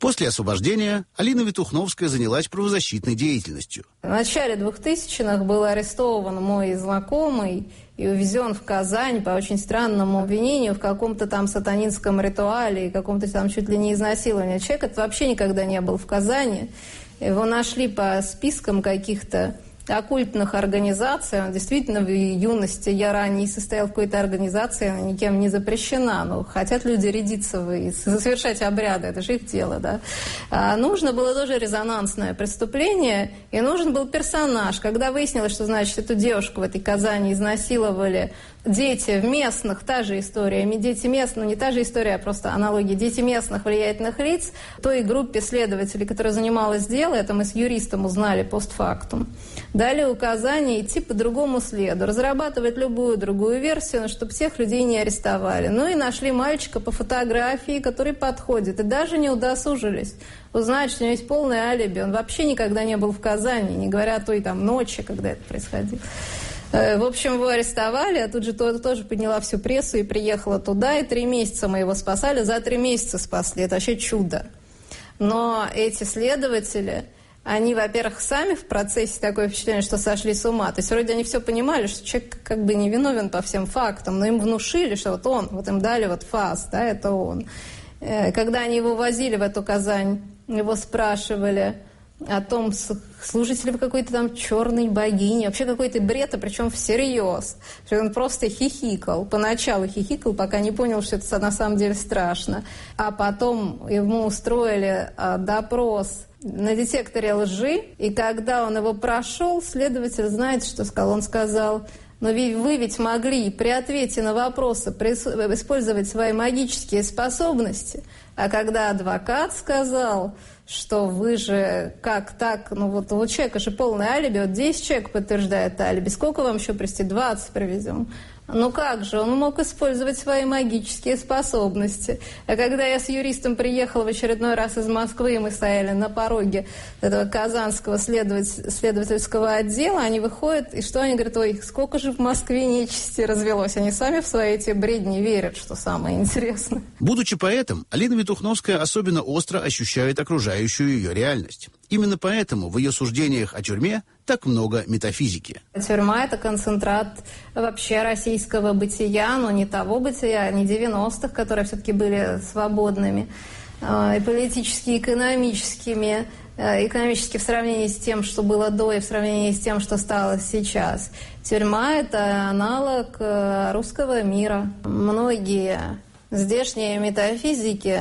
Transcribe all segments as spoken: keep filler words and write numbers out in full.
После освобождения Алина Ветухновская занялась правозащитной деятельностью. В начале двухтысячных был арестован мой знакомый и увезен в Казань по очень странному обвинению в каком-то там сатанинском ритуале и каком-то там чуть ли не изнасиловании. Человек этот вообще никогда не был в Казани. Его нашли по спискам каких-то оккультных организаций. Он действительно в юности, я ранее состоял в какой-то организации, она никем не запрещена. Но хотят люди рядиться и совершать обряды, это же их дело, да. А нужно было тоже резонансное преступление, и нужен был персонаж. Когда выяснилось, что, значит, эту девушку в этой Казани изнасиловали дети местных, та же история, дети местных, ну не та же история, а просто аналогия, дети местных влиятельных лиц, той группе следователей, которая занималась делом, это мы с юристом узнали постфактум, дали указание идти по другому следу, разрабатывать любую другую версию, чтобы тех людей не арестовали. Ну и нашли мальчика по фотографии, который подходит, и даже не удосужились узнать, что у него есть полное алиби. Он вообще никогда не был в Казани, не говоря о той там ночи, когда это происходило. В общем, его арестовали, а тут же тоже подняла всю прессу и приехала туда, и три месяца мы его спасали, за три месяца спасли, это вообще чудо. Но эти следователи, они, во-первых, сами в процессе такое впечатление, что сошли с ума, то есть вроде они все понимали, что человек как бы не виновен по всем фактам, но им внушили, что вот он, вот им дали вот фас, да, это он. Когда они его возили в эту Казань, его спрашивали о том, служите ли вы какой-то там черной богине, вообще какой-то бред, а причем всерьез. Что он просто хихикал, поначалу хихикал, пока не понял, что это на самом деле страшно. А потом ему устроили а, допрос на детекторе лжи, и когда он его прошел, следователь знает, что сказал. Он сказал: но вы ведь могли при ответе на вопросы использовать свои магические способности. А когда адвокат сказал, что вы же как так, ну вот у человека же полное алиби, вот десять человек подтверждает алиби, сколько вам еще привезти? двадцать привезем. Ну как же, он мог использовать свои магические способности. А когда я с юристом приехала в очередной раз из Москвы, и мы стояли на пороге этого казанского следователь, следовательского отдела, они выходят, и что они говорят: ой, сколько же в Москве нечисти развелось. Они сами в свои эти бредни верят, что самое интересное. Будучи поэтом, Алина Ветухновская особенно остро ощущает окружающую ее реальность. Именно поэтому в ее суждениях о тюрьме так много метафизики. Тюрьма – это концентрат вообще российского бытия, но не того бытия, не девяностых, которые все-таки были свободными, и политически, и экономическими, экономически в сравнении с тем, что было до, и в сравнении с тем, что стало сейчас. Тюрьма – это аналог русского мира. Многие здешние метафизики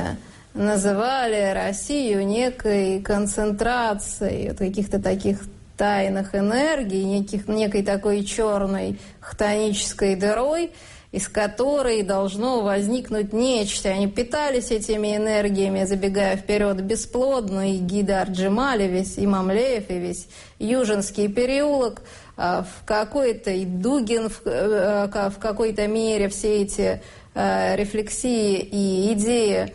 называли Россию некой концентрацией вот каких-то таких тайных энергий, неких, некой такой черной хтонической дырой, из которой должно возникнуть нечто. Они питались этими энергиями, забегая вперед, бесплодно, и Гидар Джемали, весь Имам Леев, и весь Южинский переулок, в какой-то и Дугин в, в какой-то мере, все эти рефлексии и идеи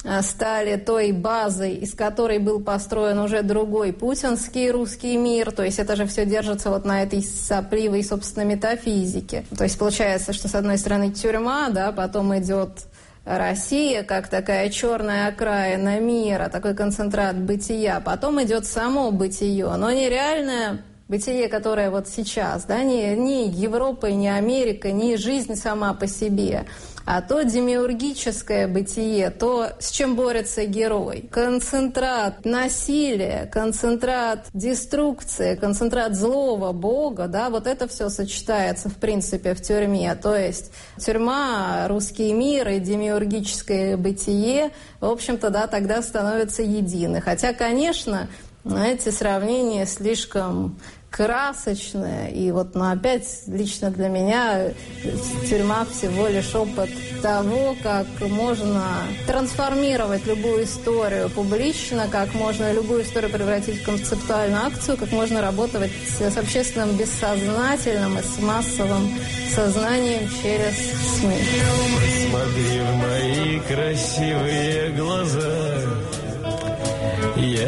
стали той базой, из которой был построен уже другой путинский русский мир. То есть это же все держится вот на этой сопливой, собственно, метафизике. То есть получается, что с одной стороны тюрьма, да, потом идет Россия, как такая черная окраина мира, такой концентрат бытия, потом идет само бытие, но нереальное бытие, которое вот сейчас, да, не, не Европа, не Америка, не жизнь сама по себе, а то демиургическое бытие, то, с чем борется герой. Концентрат насилия, концентрат деструкции, концентрат злого бога, да, вот это все сочетается, в принципе, в тюрьме. То есть тюрьма, русский мир и демиургическое бытие, в общем-то, да, тогда становятся едины. Хотя, конечно, эти сравнения слишком красочная, и вот, ну, опять, лично для меня тюрьма всего лишь опыт того, как можно трансформировать любую историю публично, как можно любую историю превратить в концептуальную акцию, как можно работать с общественным бессознательным и с массовым сознанием через СМИ. Смотри в мои красивые глаза. Я